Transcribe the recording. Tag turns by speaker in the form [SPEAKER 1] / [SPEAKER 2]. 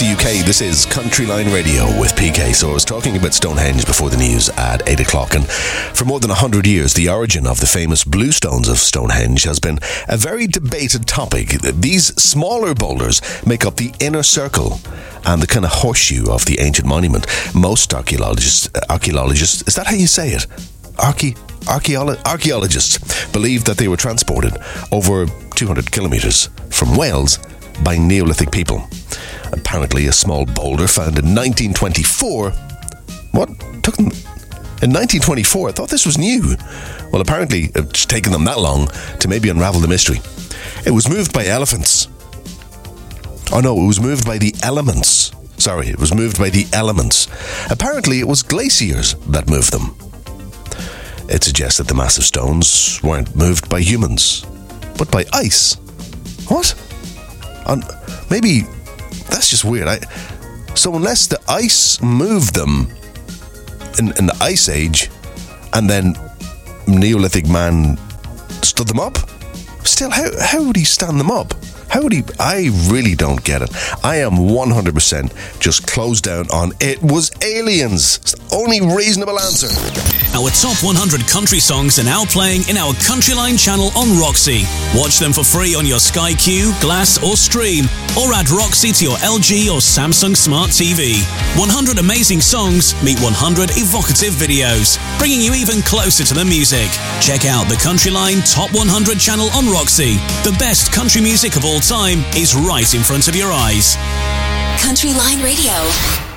[SPEAKER 1] the UK. This is Country Line Radio with PK. So I was talking about Stonehenge before the news at 8 o'clock, and for more than 100 years the origin of the famous blue stones of Stonehenge has been a very debated topic. These smaller boulders make up the inner circle and the kind of horseshoe of the ancient monument. Most archaeologists, is that how you say it? Archaeologists believe that they were transported over 200 kilometres from Wales by Neolithic people. Apparently a small boulder found in 1924... What? Took them... In 1924? I thought this was new. Well, apparently it's taken them that long to maybe unravel the mystery. It was moved by elephants. Oh no, it was moved by the elements. Sorry, it was moved by the elements. Apparently it was glaciers that moved them. It suggests that the massive stones weren't moved by humans, but by ice. What? Maybe that's just weird. So unless the ice moved them in the Ice Age, and then Neolithic man stood them up, still, how would he stand them up? How would he? I really don't get it. I am 100% just closed down on it was aliens. It's the only reasonable answer.
[SPEAKER 2] Our top 100 country songs are now playing in our Countryline channel on Roxy. Watch them for free on your Sky Q, Glass or Stream, or add Roxy to your LG or Samsung Smart TV. 100 amazing songs meet 100 evocative videos, bringing you even closer to the music. Check out the Countryline Top 100 channel on Roxy. The best country music of all time is right in front of your eyes.
[SPEAKER 3] Country Line Radio.